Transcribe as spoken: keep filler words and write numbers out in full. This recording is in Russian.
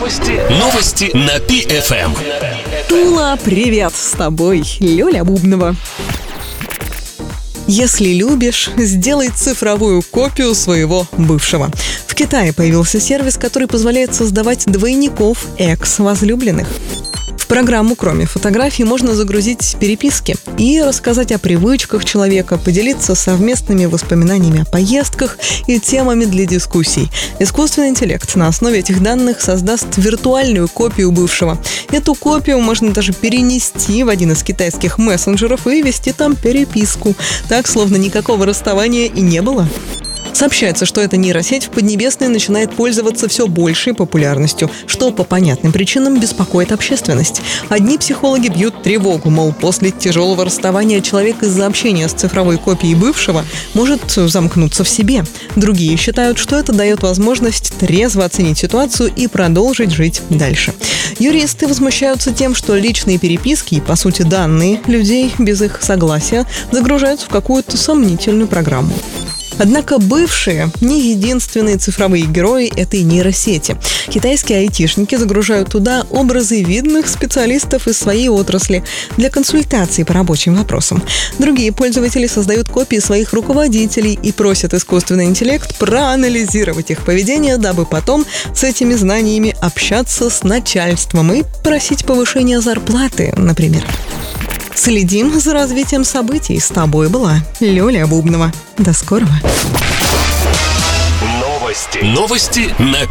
Новости. Новости на Пи Эф Эм. Тула, привет! С тобой Лёля Бубнова. Если любишь, сделай цифровую копию своего бывшего. В Китае появился сервис, который позволяет создавать двойников экс-возлюбленных. В программу, кроме фотографий, можно загрузить переписки и рассказать о привычках человека, поделиться совместными воспоминаниями о поездках и темами для дискуссий. Искусственный интеллект на основе этих данных создаст виртуальную копию бывшего. Эту копию можно даже перенести в один из китайских мессенджеров и вести там переписку. Так, словно никакого расставания и не было. Сообщается, что эта нейросеть в Поднебесной начинает пользоваться все большей популярностью, что по понятным причинам беспокоит общественность. Одни психологи бьют тревогу, мол, после тяжелого расставания человек из-за общения с цифровой копией бывшего может замкнуться в себе. Другие считают, что это дает возможность трезво оценить ситуацию и продолжить жить дальше. Юристы возмущаются тем, что личные переписки и, по сути, данные людей без их согласия загружаются в какую-то сомнительную программу. Однако бывшие не единственные цифровые герои этой нейросети. Китайские айтишники загружают туда образы видных специалистов из своей отрасли для консультаций по рабочим вопросам. Другие пользователи создают копии своих руководителей и просят искусственный интеллект проанализировать их поведение, дабы потом с этими знаниями общаться с начальством и просить повышения зарплаты, например. Следим за развитием событий. С тобой была Лёля Бубнова. До скорого. Новости. Новости на